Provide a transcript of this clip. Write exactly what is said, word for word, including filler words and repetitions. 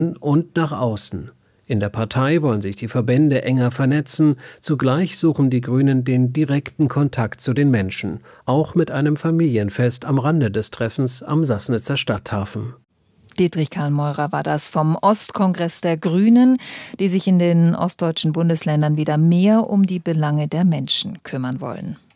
und nach außen. In der Partei wollen sich die Verbände enger vernetzen. Zugleich suchen die Grünen den direkten Kontakt zu den Menschen, auch mit einem Familienfest am Rande des Treffens am Sassnitzer Stadthafen. Dietrich Karl Meurer war das vom Ostkongress der Grünen, die sich in den ostdeutschen Bundesländern wieder mehr um die Belange der Menschen kümmern wollen.